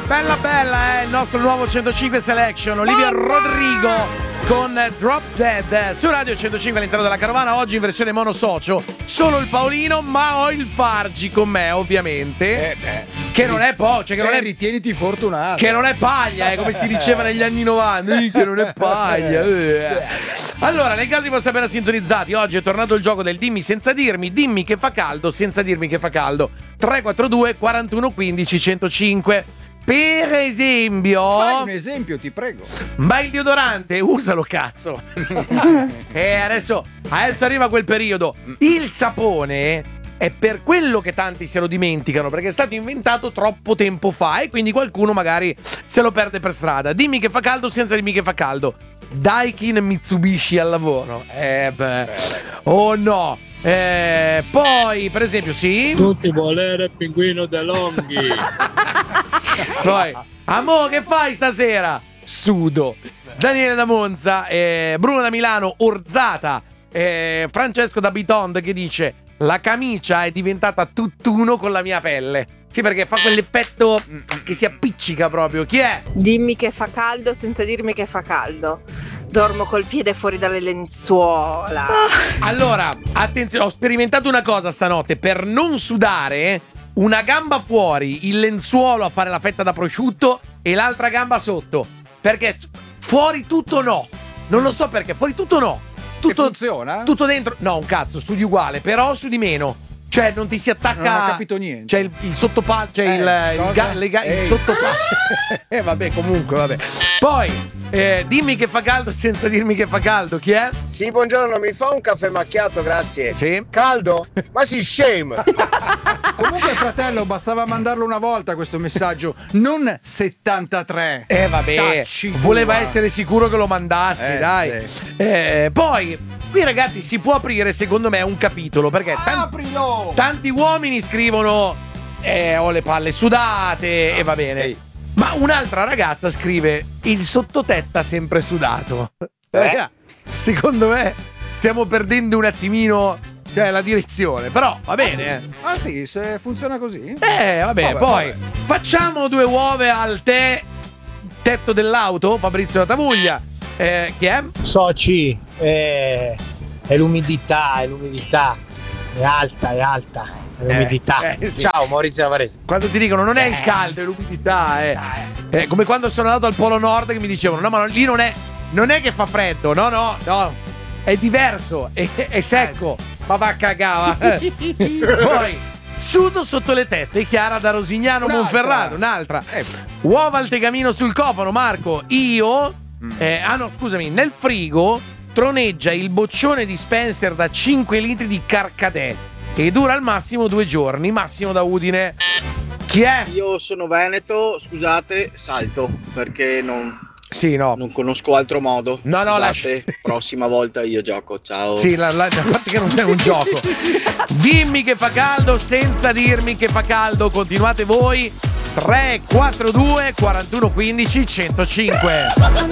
Bella, il nostro nuovo 105 Selection, Olivia Rodrigo con Drop Dead su Radio 105 all'interno della carovana. Oggi in versione monosocio, solo il Paolino, ma ho il Fargi con me, ovviamente. Che non è che non è, ritieniti fortunato. Che non è paglia, come si diceva negli anni 90, che non è paglia. Allora, nel caso di foste appena sintonizzati, oggi è tornato il gioco del dimmi senza dirmi, dimmi che fa caldo senza dirmi che fa caldo. 342 41 15 105. Per esempio, fai un esempio, ti prego. ma il deodorante usalo, cazzo. Adesso arriva quel periodo. Il sapone è per quello che tanti se lo dimenticano, perché è stato inventato troppo tempo fa e quindi qualcuno magari se lo perde per strada. Dimmi che fa caldo senza dimmi che fa caldo. Daikin Mitsubishi al lavoro. Oh no. Poi per esempio sì, tutti volere pinguino DeLonghi. poi amore, che fai stasera? Sudo. Daniele da Monza, Bruno da Milano, Orzata, Francesco da Bitonde che dice la camicia è diventata tutt'uno con la mia pelle. Sì, perché fa quell'effetto che si appiccica proprio. Chi è? Dimmi che fa caldo senza dirmi che fa caldo. Dormo col piede fuori dalle lenzuola. Allora, attenzione, ho sperimentato una cosa stanotte. Per non sudare, una gamba fuori, il lenzuolo a fare la fetta da prosciutto e l'altra gamba sotto. Perché fuori tutto no. Non lo so perché, fuori tutto no. Tutto funziona? Tutto dentro. No, un cazzo, studi uguale, però studi meno. Cioè non ti si attacca. Non ho capito niente. C'è il sottopallo, c'è il sottopallo. Vabbè, comunque, vabbè. Poi dimmi che fa caldo senza dirmi che fa caldo. Chi è? Sì, buongiorno, mi fa un caffè macchiato, grazie. Sì. Caldo? Ma si shame. Comunque, fratello, bastava mandarlo una volta questo messaggio, non 73. Vabbè, voleva essere sicuro che lo mandassi, dai. Sì. Poi qui ragazzi si può aprire secondo me un capitolo, perché tanti uomini scrivono ho le palle sudate e va bene. Ma un'altra ragazza scrive il sottotetta sempre sudato. Secondo me stiamo perdendo un attimino la direzione, però va bene. Ah sì, se funziona così. Vabbè, poi facciamo 2 uova al tetto dell'auto, Fabrizio da Tavuglia. Chi è? Soci, è l'umidità, è alta l'umidità. Sì. Ciao Maurizio da Varese. Quando ti dicono non è il caldo, è l'umidità, come quando sono andato al Polo Nord che mi dicevano no, ma lì non è che fa freddo, no, è diverso, è secco, ma va a cagare. Poi sudo sotto le tette, Chiara da Rosignano Monferrato, un'altra. Uova al tegamino sul cofano, Marco. Io scusami, nel frigo troneggia il boccione di Spencer da 5 litri di Carcadè e dura al massimo 2 giorni. Massimo da Udine. Chi è? Io sono veneto, scusate, salto perché non conosco altro modo. Scusate, prossima volta io gioco, ciao. Sì, a parte che non è un gioco. Dimmi che fa caldo senza dirmi che fa caldo. Continuate voi. 342 41 15 105.